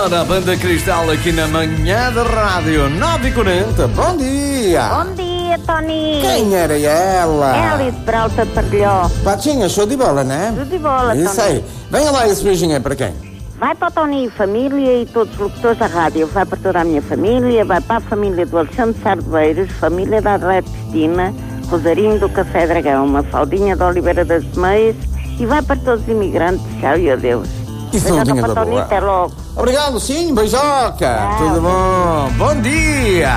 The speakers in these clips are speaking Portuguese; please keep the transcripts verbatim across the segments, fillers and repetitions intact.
hora, a Banda Cristal aqui na manhã da rádio nove e quarenta. Bom dia! Bom dia, Tony! Quem era ela? É Alice Peralta de Parrilhó. Patinha, show de bola, né? Show de bola, Isso Tony. aí. Venha lá, esse beijinho é para quem? Vai para o Tony e família e todos os locutores da rádio. Vai para toda a minha família, vai para a família do Alexandre Sardeiros, família da Adelaide Cristina, Rosarinho do Café Dragão, Mafaldinha da Oliveira das Meias e vai para todos os imigrantes. Tchau e adeus. E saudinha para da Tony, boa. até logo. Obrigado, sim, beijoca. Ah, Tudo bom? Bom dia.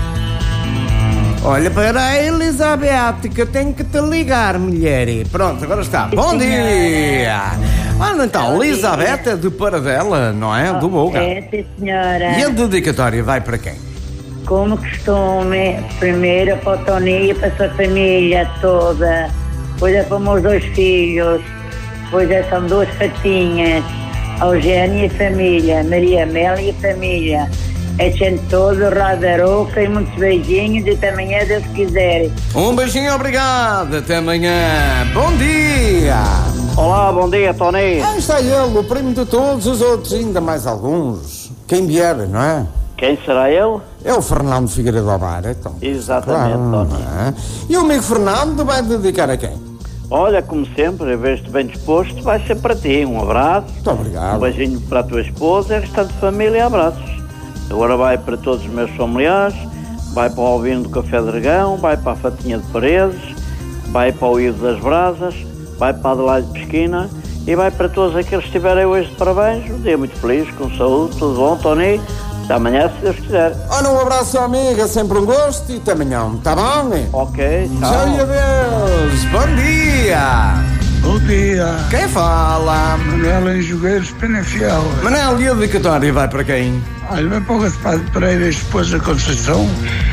Olha para a Elizabeth, que eu tenho que te ligar, mulher. Pronto, agora está. Bom dia. Olha então, Elizabeth é de Paradela, não é? Do Boga. É, sim, senhora. E a dedicatória vai para quem? Como costume, primeiro para o Tony e para a sua família toda. Depois é para os meus dois filhos. Depois é, são duas patinhas. Eugénia e família, Maria Amélia e família, é gente toda, Radaroca e muitos beijinhos e até amanhã, Deus quiser. Um beijinho, obrigado, até amanhã, bom dia! Olá, bom dia, Tony. Aí está ele, o primo de todos os outros, ainda mais alguns, quem vier, não é? Quem será ele? É o Fernando Figueiredo Alvar, então. Exatamente, claro, Tony. não é? E o amigo Fernando vai dedicar a quem? Olha, como sempre, em vez de bem disposto, vai ser para ti. Um abraço. Muito obrigado. Um beijinho para a tua esposa e a restante família, abraços. Agora vai para todos os meus familiares, vai para o Alvino do Café Dragão, vai para a Fatinha de Paredes, vai para o Ivo das Brasas, vai para a Adelaide Pesquina e vai para todos aqueles que estiverem hoje de parabéns. Um dia muito feliz, com saúde, tudo bom, Tony? Até amanhã, se Deus quiser. Olha, um abraço, amiga, sempre um gosto e até amanhã, tá bom? Ok, tchau. Tchau e adeus, bom dia! Bom dia. Quem fala? Manela em Jogueiros, Penafiel. Manel, e a dedicatória vai para quem? Olha, vai para o Gaspar de Pereira, esposa da Conceição,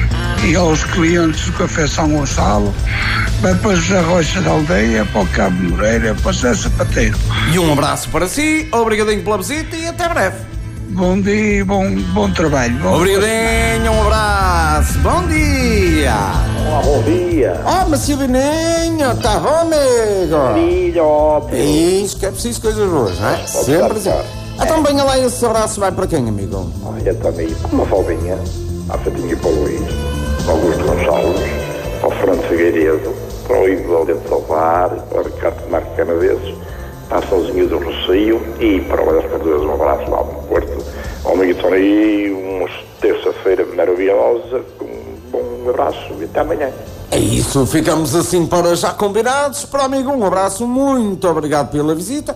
e aos clientes do Café São Gonçalo, vai para José Rocha da Aldeia, para o Cabo Moreira, para o Zé Sapateiro. E um abraço para si, obrigadinho pela visita e até breve. Bom dia e bom, bom trabalho. Bom Obrigadinho, um abraço, bom dia. Olá, bom dia. Oh, mas Sibininho, tá bom, amigo? Filho, É isso, que é preciso coisas boas, não é? Sempre assim. Então venha lá, esse abraço vai para quem, amigo? olha, Tony, uma faldinha, à Fatinha para o Luís, para o Augusto Gonçalves, para o Fernando Figueiredo, para o Ivo Valente Salvar, para o Ricardo Marco Canaveses, para a Sãozinha do Rocio e para o Alves Canaveses, um abraço lá no Porto. Ao amigo Tony, uma terça-feira maravilhosa, um bom abraço e até amanhã. É isso, ficamos assim para já combinados. Para o amigo, um abraço, muito obrigado pela visita.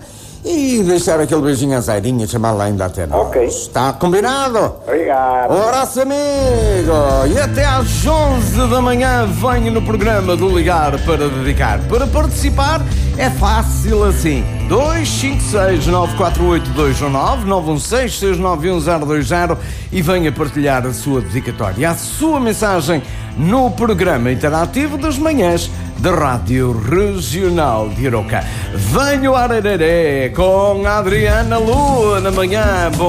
E deixar aquele beijinho à Zairinha, chamar lá ainda até nós. Ok. Está combinado? Obrigado. Um abraço, amigo! E até às onze da manhã venho no programa do Ligar para Dedicar. Para participar é fácil assim. dois cinco seis, nove quatro oito, dois um nove, nove um seis, seis nove um zero dois zero e venha partilhar a sua dedicatória, a sua mensagem no programa interativo das manhãs da Rádio Regional de Aroca. Venho a Arararé com a Adriana Lua na manhã. Bom